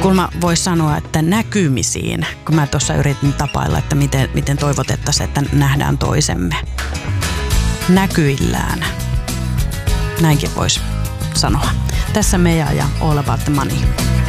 Kulma voisi sanoa, että näkymisiin, kun mä tuossa yritin tapailla, että miten toivotettaisiin, että nähdään toisemme. Näkyillään. Näinkin voisi sanoa. Tässä Meja ja All About the Money.